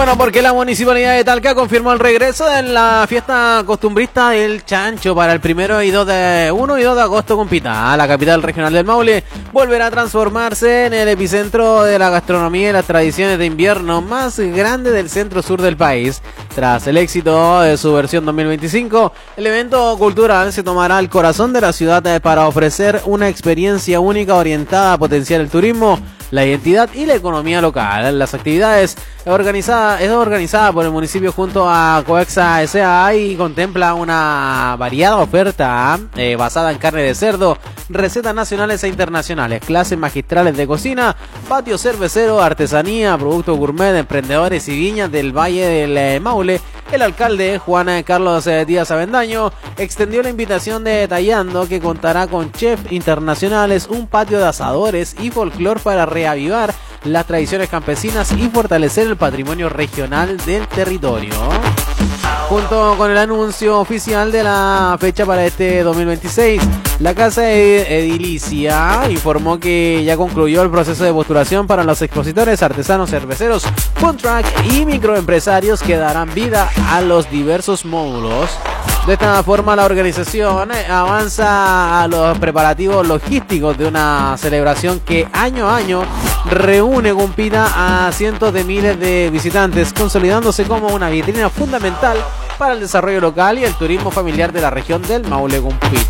Bueno, porque la Municipalidad de Talca confirmó el regreso de la fiesta costumbrista del Chancho para el 1 y 2 de agosto con Pita. La capital regional del Maule volverá a transformarse en el epicentro de la gastronomía y las tradiciones de invierno más grande del centro-sur del país. Tras el éxito de su versión 2025, el evento cultural se tomará el corazón de la ciudad para ofrecer una experiencia única orientada a potenciar el turismo, la identidad y la economía local. Las actividades es organizada por el municipio junto a Coexa S.A. y contempla una variada oferta basada en carne de cerdo, recetas nacionales e internacionales, clases magistrales de cocina, patio cervecero, artesanía, productos gourmet, emprendedores y viñas del Valle del Maule. El alcalde Juan Carlos Díaz Avendaño extendió la invitación detallando que contará con chefs internacionales, un patio de asadores y folclor para reavivar las tradiciones campesinas y fortalecer el patrimonio regional del territorio. Junto con el anuncio oficial de la fecha para este 2026, la Casa Edilicia informó que ya concluyó el proceso de postulación para los expositores, artesanos, cerveceros, food truck y microempresarios que darán vida a los diversos módulos. De esta forma, la organización avanza a los preparativos logísticos de una celebración que año a año reúne con Pita a cientos de miles de visitantes, consolidándose como una vitrina fundamental para el desarrollo local y el turismo familiar de la región del Maule con Pita.